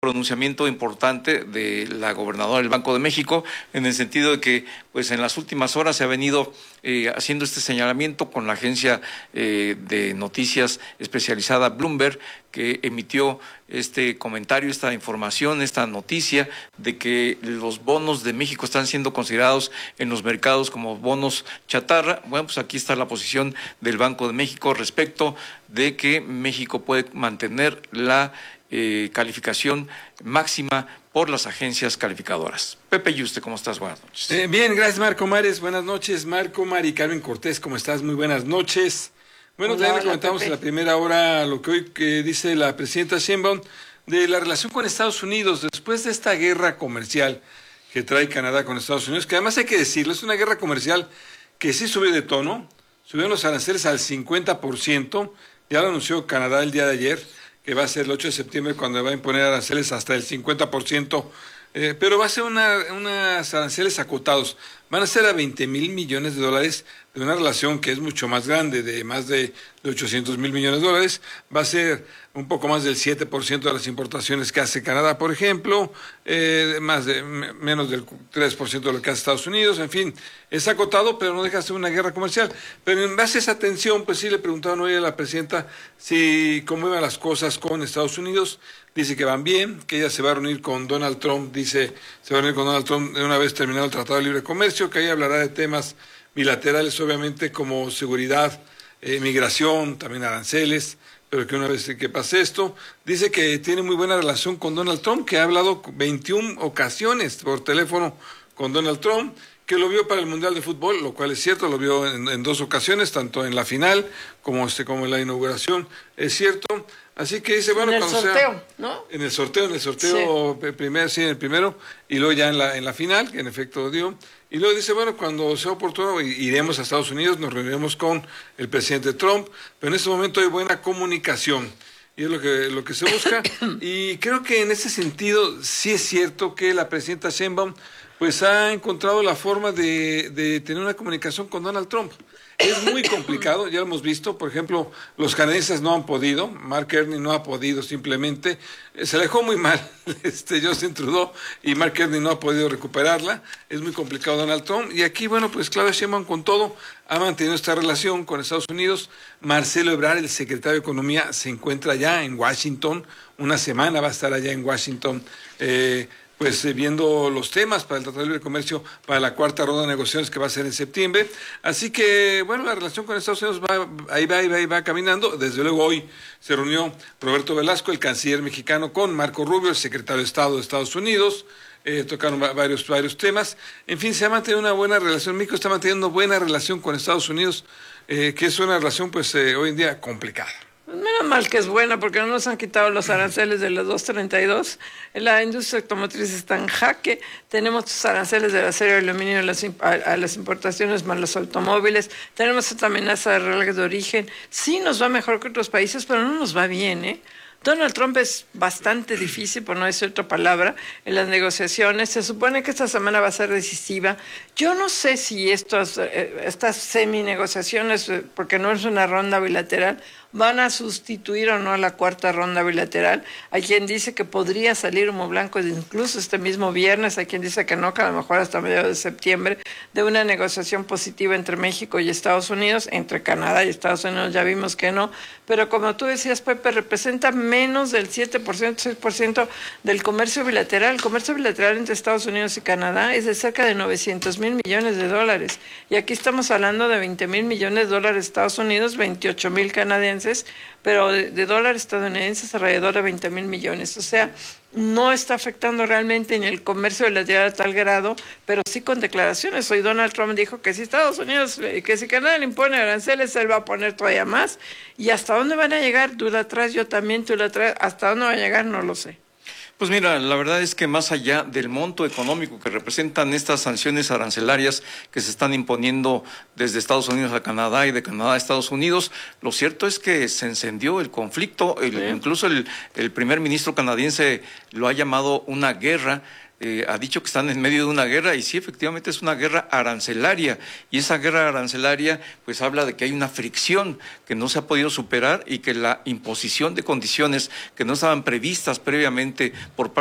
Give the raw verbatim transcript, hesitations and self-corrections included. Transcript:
pronunciamiento importante de la gobernadora del Banco de México, en el sentido de que pues en las últimas horas se ha venido eh, haciendo este señalamiento con la agencia eh, de noticias especializada Bloomberg, que emitió este comentario, esta información, esta noticia de que los bonos de México están siendo considerados en los mercados como bonos chatarra. Bueno, pues aquí está la posición del Banco de México respecto de que México puede mantener la eh, calificación máxima por las agencias calificadoras. Pepe Yuste, ¿cómo estás? Buenas noches. Eh, bien, gracias Marco Mares, buenas noches. Marco, Mari, Carmen Cortés, ¿cómo estás? Muy buenas noches. Bueno, Hola, también le hola, comentamos Pepe. en la primera hora lo que hoy que dice la presidenta Sheinbaum de la relación con Estados Unidos después de esta guerra comercial que trae Canadá con Estados Unidos, que además hay que decirlo, es una guerra comercial que sí subió de tono, subieron los aranceles al cincuenta por ciento, ya lo anunció Canadá el día de ayer, que va a ser el ocho de septiembre cuando va a imponer aranceles hasta el cincuenta por ciento, eh, pero va a ser una, unas aranceles acotados, van a ser a veinte mil millones de dólares de una relación que es mucho más grande, de más de, de ochocientos mil millones de dólares, va a ser un poco más del siete por ciento de las importaciones que hace Canadá, por ejemplo, eh, más de, menos del tres por ciento de lo que hace Estados Unidos, en fin, es acotado, pero no deja de ser una guerra comercial. Pero en base a esa tensión, pues sí le preguntaron hoy a la presidenta si cómo iban las cosas con Estados Unidos. Dice que van bien, que ella se va a reunir con Donald Trump, dice, se va a reunir con Donald Trump de una vez terminado el Tratado de Libre Comercio, que ahí hablará de temas bilaterales, obviamente, como seguridad, eh, migración, también aranceles, pero que una vez que pase esto, dice que tiene muy buena relación con Donald Trump, que ha hablado veintiuna ocasiones por teléfono con Donald Trump, que lo vio para el Mundial de Fútbol, lo cual es cierto, lo vio en, en dos ocasiones, tanto en la final como, este, como en la inauguración, es cierto. Así que dice, bueno, en el cuando sorteo, sea, ¿no? En el sorteo, en el sorteo sí. primero, sí, en el primero, y luego ya en la, en la final, que en efecto dio. Y luego dice, bueno, cuando sea oportuno iremos a Estados Unidos, nos reuniremos con el presidente Trump, pero en este momento hay buena comunicación, y es lo que, lo que se busca. Y creo que en ese sentido sí es cierto que la presidenta Sheinbaum pues ha encontrado la forma de, de tener una comunicación con Donald Trump. Es muy complicado, ya lo hemos visto, por ejemplo, los canadienses no han podido, Mark Carney no ha podido simplemente, eh, se alejó muy mal este Justin Trudeau y Mark Carney no ha podido recuperarla, es muy complicado Donald Trump, y aquí, bueno, pues Claudia Sheinbaum con todo ha mantenido esta relación con Estados Unidos. Marcelo Ebrard, el secretario de Economía, se encuentra ya en Washington, una semana va a estar allá en Washington, eh, pues eh, viendo los temas para el Tratado de Libre Comercio, para la cuarta ronda de negociaciones que va a ser en septiembre. Así que, bueno, la relación con Estados Unidos va, ahí va, ahí va, ahí va caminando. Desde luego hoy se reunió Roberto Velasco, el canciller mexicano, con Marco Rubio, el secretario de Estado de Estados Unidos. Eh, tocaron varios, varios temas. En fin, se ha mantenido una buena relación. México está manteniendo buena relación con Estados Unidos, eh, que es una relación, pues, eh, hoy en día complicada. Menos mal que es buena, porque no nos han quitado los aranceles de los dos treinta y dos. La industria automotriz está en jaque. Tenemos los aranceles del acero y aluminio a las, a, a las importaciones más los automóviles. Tenemos esta amenaza de reglas de origen. Sí nos va mejor que otros países, pero no nos va bien, ¿eh? Donald Trump es bastante difícil, por no decir otra palabra, en las negociaciones. Se supone que esta semana va a ser decisiva. Yo no sé si estos, eh, estas semi-negociaciones, eh, porque no es una ronda bilateral, van a sustituir o no a la cuarta ronda bilateral. Hay quien dice que podría salir humo blanco incluso este mismo viernes, hay quien dice que no, que a lo mejor hasta mediados de septiembre, de una negociación positiva entre México y Estados Unidos, entre Canadá y Estados Unidos ya vimos que no, pero como tú decías, Pepe, representa menos del siete por ciento, seis por ciento del comercio bilateral. El comercio bilateral entre Estados Unidos y Canadá es de cerca de novecientos mil millones de dólares, y aquí estamos hablando de veinte mil millones de dólares Estados Unidos, veintiocho mil canadienses, pero de, de dólares estadounidenses alrededor de veinte mil millones. O sea, no está afectando realmente en el comercio bilateral a tal grado, pero sí con declaraciones. Hoy Donald Trump dijo que si Estados Unidos, que si Canadá le impone aranceles, él va a poner todavía más. Y hasta dónde van a llegar, tú la traes, yo también, tú la traes, hasta dónde va a llegar, no lo sé. Pues mira, la verdad es que más allá del monto económico que representan estas sanciones arancelarias que se están imponiendo desde Estados Unidos a Canadá y de Canadá a Estados Unidos, lo cierto es que se encendió el conflicto, el, sí. incluso el, el primer ministro canadiense lo ha llamado una guerra. Eh, ha dicho que están en medio de una guerra, y sí, efectivamente es una guerra arancelaria, y esa guerra arancelaria pues habla de que hay una fricción que no se ha podido superar y que la imposición de condiciones que no estaban previstas previamente por parte